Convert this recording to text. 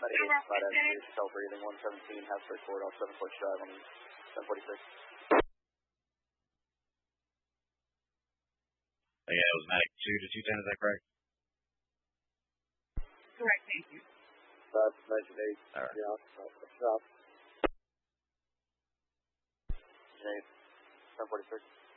Flat Avenue, cell breathing, 117, half straight forward off 7 Porch Drive on 746. Yeah, it was Matic 2 to 210, is that correct? Correct, thank you. That's 19-8. All right. Yeah, stop. 19-8, 746.